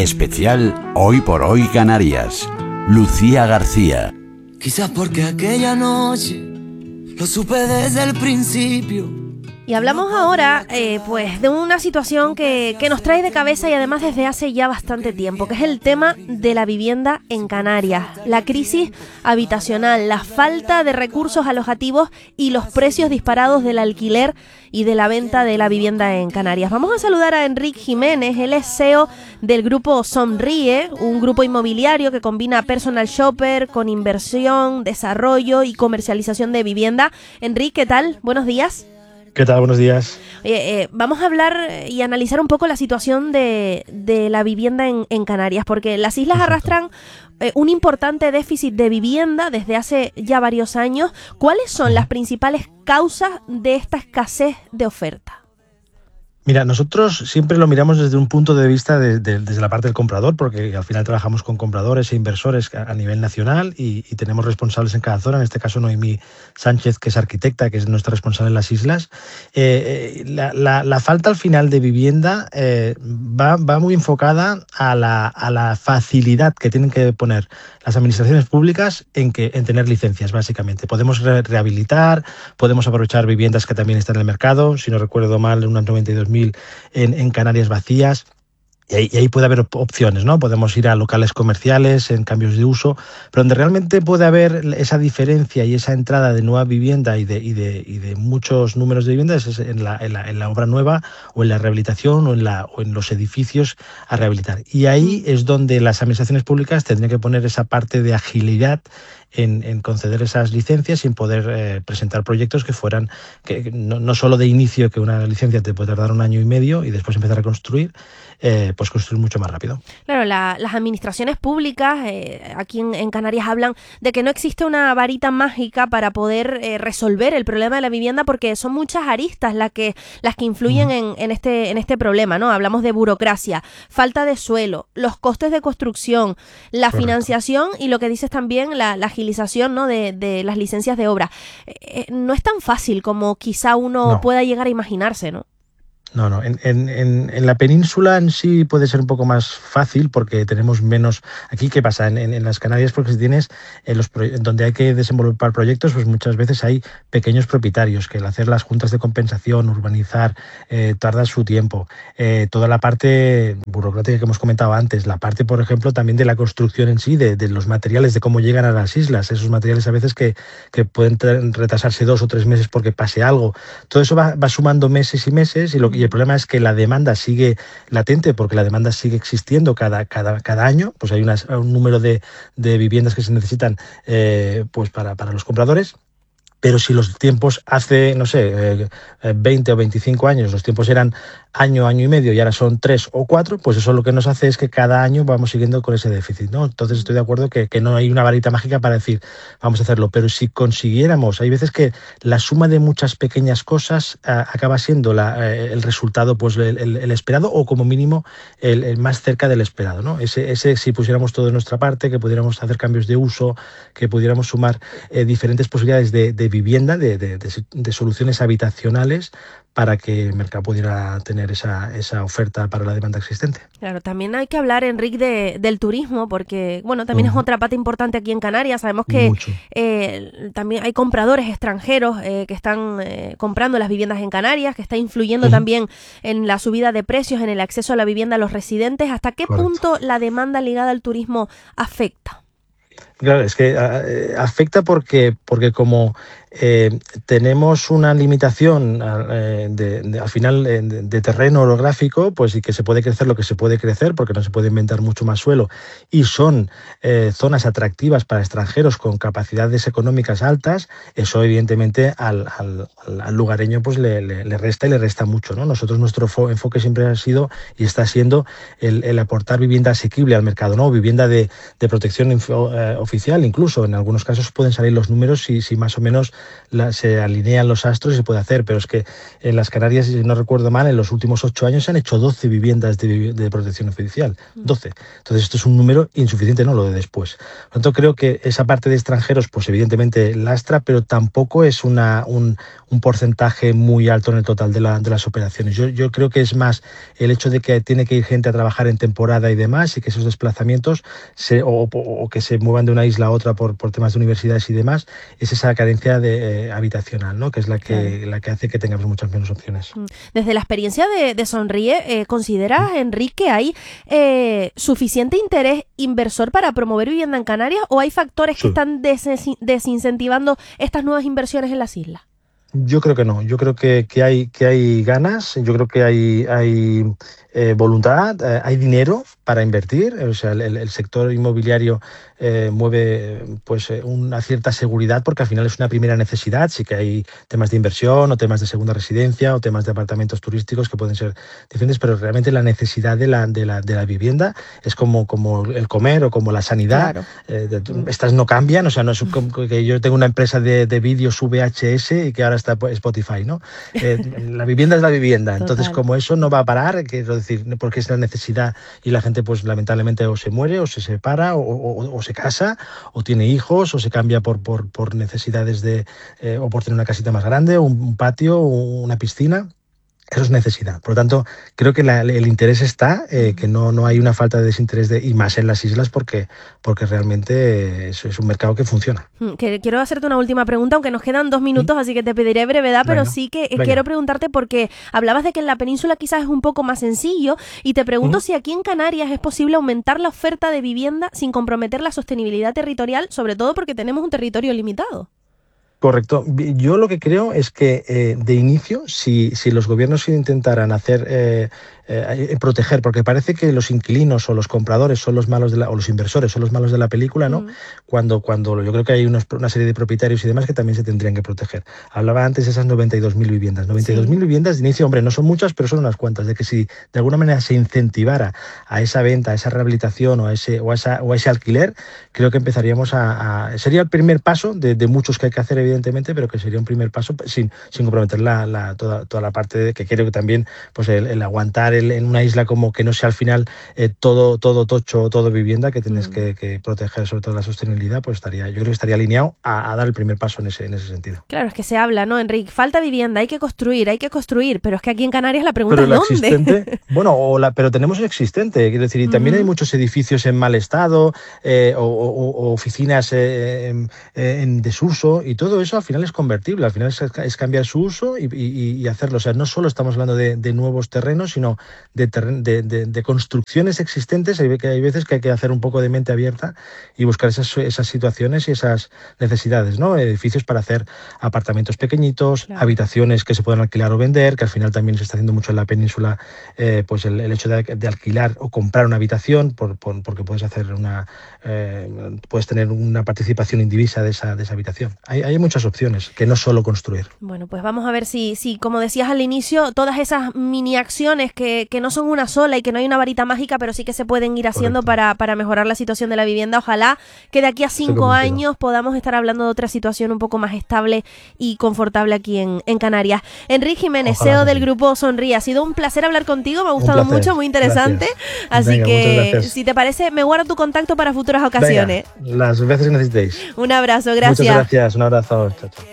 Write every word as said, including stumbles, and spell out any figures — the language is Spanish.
Especial Hoy por Hoy Canarias. Lucía García. Quizás porque aquella noche lo supe desde el principio. Y hablamos ahora eh, pues de una situación que, que nos trae de cabeza y además desde hace ya bastante tiempo, que es el tema de la vivienda en Canarias, la crisis habitacional, la falta de recursos alojativos y los precios disparados del alquiler y de la venta de la vivienda en Canarias. Vamos a saludar a Enric Jiménez, él es C E O del grupo Somríe, un grupo inmobiliario que combina personal shopper con inversión, desarrollo y comercialización de vivienda. Enric, ¿qué tal? Buenos días. ¿Qué tal? Buenos días. Eh, eh, vamos a hablar y analizar un poco la situación de, de la vivienda en, en Canarias, porque las islas Perfecto. arrastran eh, un importante déficit de vivienda desde hace ya varios años. ¿Cuáles son las principales causas de esta escasez de oferta? Mira, nosotros siempre lo miramos desde un punto de vista de, de, desde la parte del comprador, porque al final trabajamos con compradores e inversores a, a nivel nacional y, y tenemos responsables en cada zona, en este caso Noemí Sánchez, que es arquitecta, que es nuestra responsable en las islas. Eh, la, la, la falta al final de vivienda eh, va, va muy enfocada a la, a la facilidad que tienen que poner las administraciones públicas en, que, en tener licencias, básicamente. Podemos re rehabilitar, podemos aprovechar viviendas que también están en el mercado, si no recuerdo mal, unas noventa y dos mil En, en Canarias vacías, y ahí, y ahí puede haber opciones, ¿no? Podemos ir a locales comerciales en cambios de uso, pero donde realmente puede haber esa diferencia y esa entrada de nueva vivienda y de, y de, y de muchos números de viviendas es en la, en, la, en la obra nueva o en la rehabilitación o en, la, o en los edificios a rehabilitar. Y ahí es donde las administraciones públicas tendrían que poner esa parte de agilidad En, en conceder esas licencias sin poder eh, presentar proyectos que fueran, que no, no solo de inicio, que una licencia te puede tardar un año y medio y después empezar a construir, eh, pues construir mucho más rápido. Claro, la, las administraciones públicas eh, aquí en, en Canarias hablan de que no existe una varita mágica para poder eh, resolver el problema de la vivienda, porque son muchas aristas las que, las que influyen uh-huh. en, en, este, en este problema, ¿no? Hablamos de burocracia, falta de suelo, los costes de construcción, la Correcto. financiación y lo que dices también, la, la agilización, ¿no? de, de las licencias de obra. Eh, no es tan fácil como quizá uno no. pueda llegar a imaginarse, ¿no? No, no. En, en, en la península en sí puede ser un poco más fácil porque tenemos menos... Aquí, ¿qué pasa? En, en, en las Canarias, porque si tienes en los donde hay que desenvolver proyectos, pues muchas veces hay pequeños propietarios que al hacer las juntas de compensación, urbanizar, eh, tarda su tiempo. Eh, toda la parte burocrática que hemos comentado antes, la parte, por ejemplo, también de la construcción en sí, de, de los materiales, de cómo llegan a las islas, esos materiales a veces que, que pueden retrasarse dos o tres meses porque pase algo. Todo eso va, va sumando meses y meses y lo que el problema es que la demanda sigue latente porque la demanda sigue existiendo cada, cada, cada año. Pues hay unas, un número de, de viviendas que se necesitan eh, pues para, para los compradores. Pero si los tiempos hace, no sé, eh, veinte o veinticinco años, los tiempos eran año, año y medio y ahora son tres o cuatro, pues eso lo que nos hace es que cada año vamos siguiendo con ese déficit, ¿no? Entonces estoy de acuerdo que, que no hay una varita mágica para decir, vamos a hacerlo, pero si consiguiéramos, hay veces que la suma de muchas pequeñas cosas eh, acaba siendo la, eh, el resultado, pues el, el, el esperado o como mínimo el, el más cerca del esperado, ¿no? Ese, ese si pusiéramos todo de nuestra parte, que pudiéramos hacer cambios de uso, que pudiéramos sumar eh, diferentes posibilidades de, de vivienda, de, de, de, de soluciones habitacionales para que el mercado pudiera tener esa, esa oferta para la demanda existente. Claro, también hay que hablar, Enric, de, del turismo, porque bueno, también uh-huh. es otra pata importante aquí en Canarias. Sabemos que eh, también hay compradores extranjeros eh, que están eh, comprando las viviendas en Canarias, que está influyendo uh-huh. también en la subida de precios, en el acceso a la vivienda a los residentes. ¿Hasta qué Correcto. punto la demanda ligada al turismo afecta? Claro, es que eh, afecta porque, porque como eh, tenemos una limitación eh, de, de, al final eh, de, de terreno orográfico, pues y que se puede crecer lo que se puede crecer porque no se puede inventar mucho más suelo y son eh, zonas atractivas para extranjeros con capacidades económicas altas, eso evidentemente al, al, al lugareño pues le, le, le resta y le resta mucho, ¿no? Nosotros nuestro enfoque siempre ha sido y está siendo el, el aportar vivienda asequible al mercado, ¿no? Vivienda de, de protección info, eh, oficial, incluso en algunos casos pueden salir los números si, si más o menos la, se alinean los astros y se puede hacer, pero es que en las Canarias, si no recuerdo mal, en los últimos ocho años se han hecho doce viviendas de, de protección oficial, doce. Entonces esto es un número insuficiente, no lo de después. Por lo tanto, creo que esa parte de extranjeros, pues evidentemente lastra, pero tampoco es una, un, un porcentaje muy alto en el total de, la, de las operaciones. Yo, yo creo que es más el hecho de que tiene que ir gente a trabajar en temporada y demás, y que esos desplazamientos se, o, o, o que se muevan de una isla a otra por, por temas de universidades y demás, es esa carencia de, eh, habitacional, ¿no? Que es la que, claro. la que hace que tengamos muchas menos opciones. Desde la experiencia de, de Sonríe, eh, ¿consideras, Enrique, que hay eh, suficiente interés inversor para promover vivienda en Canarias, o hay factores sí. que están des desincentivando estas nuevas inversiones en las islas? Yo creo que no, yo creo que, que, hay, que hay ganas, yo creo que hay, hay eh, voluntad, eh, hay dinero para invertir, o sea, el, el sector inmobiliario eh, mueve pues eh, una cierta seguridad, porque al final es una primera necesidad. Sí que hay temas de inversión o temas de segunda residencia o temas de apartamentos turísticos que pueden ser diferentes, pero realmente la necesidad de la, de la, de la vivienda es como, como el comer o como la sanidad. Claro. Eh, de, estas no cambian, o sea, no es como que yo tengo una empresa de, de vídeos V H S y que ahora está Spotify, ¿no? Eh, la vivienda es la vivienda. Entonces, Total. Como eso no va a parar, quiero decir, porque es la necesidad, y la gente pues lamentablemente o se muere o se separa o, o, o se casa o tiene hijos o se cambia por, por, por necesidades de eh, o por tener una casita más grande, un, un patio, una piscina. Eso es necesidad. Por lo tanto, creo que la, el interés está, eh, que no, no hay una falta de desinterés, de, y más en las islas, porque, porque realmente es, es un mercado que funciona. Que, quiero hacerte una última pregunta, aunque nos quedan dos minutos, ¿Mm? Así que te pediré brevedad, pero venga, sí que venga. quiero preguntarte, porque hablabas de que en la península quizás es un poco más sencillo, y te pregunto ¿Mm? si aquí en Canarias es posible aumentar la oferta de vivienda sin comprometer la sostenibilidad territorial, sobre todo porque tenemos un territorio limitado. Correcto. Yo lo que creo es que eh, de inicio, si, si los gobiernos intentaran hacer eh, eh, proteger, porque parece que los inquilinos o los compradores son los malos de la, o los inversores son los malos de la película, ¿no? Mm. Cuando, cuando yo creo que hay unos, una serie de propietarios y demás que también se tendrían que proteger. Hablaba antes de esas noventa y dos mil viviendas. noventa y dos mil sí. viviendas de inicio, hombre, no son muchas, pero son unas cuantas. De que si de alguna manera se incentivara a esa venta, a esa rehabilitación o a ese, o a esa, o a ese alquiler, creo que empezaríamos a, a... Sería el primer paso de, de muchos que hay que hacer, evidentemente, pero que sería un primer paso sin, sin comprometer la, la, toda, toda la parte de que creo que también pues el, el aguantar el, en una isla como que no sea al final eh, todo, todo tocho o todo vivienda, que tienes mm. que, que proteger sobre todo la sostenibilidad, pues estaría, yo creo que estaría alineado a, a dar el primer paso en ese, en ese sentido. Claro, es que se habla, ¿no, Enrique? Falta vivienda, hay que construir, hay que construir, pero es que aquí en Canarias la pregunta pero es ¿dónde? Existente, bueno, o la, pero tenemos el existente, quiero decir, y también mm. hay muchos edificios en mal estado eh, o, o, o oficinas eh, en, en desuso, y todo eso al final es convertible, al final es, es cambiar su uso y, y, y hacerlo. O sea, no solo estamos hablando de, de nuevos terrenos, sino de, terren, de, de, de construcciones existentes. Hay, hay veces que hay que hacer un poco de mente abierta y buscar esas, esas situaciones y esas necesidades, ¿no? Edificios para hacer apartamentos pequeñitos, claro. habitaciones que se puedan alquilar o vender, que al final también se está haciendo mucho en la península, eh, pues el, el hecho de, de alquilar o comprar una habitación, por, por, porque puedes hacer una, eh, puedes tener una participación indivisa de esa, de esa habitación. Hay, hay muchas opciones, que no solo construir. Bueno, pues vamos a ver si, si como decías al inicio, todas esas mini acciones que, que no son una sola y que no hay una varita mágica, pero sí que se pueden ir haciendo para, para mejorar la situación de la vivienda. Ojalá que de aquí a cinco años podamos estar hablando de otra situación un poco más estable y confortable aquí en, en Canarias. Enrique Jiménez, Ojalá C E O del sí. grupo Sonríe. Ha sido un placer hablar contigo, me ha gustado mucho, muy interesante. Gracias. Así Venga, que, si te parece, me guardo tu contacto para futuras ocasiones. Venga, las veces que necesitéis. Un abrazo, gracias. Muchas gracias, un abrazo. Chao, chao.